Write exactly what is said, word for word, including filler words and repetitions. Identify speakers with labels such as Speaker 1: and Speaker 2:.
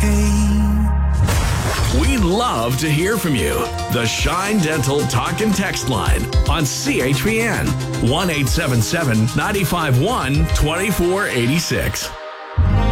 Speaker 1: pain.
Speaker 2: We'd love to hear from you. The Shine Dental Talk and Text line on C H P N one eight seven seven, nine five one, two four eight six.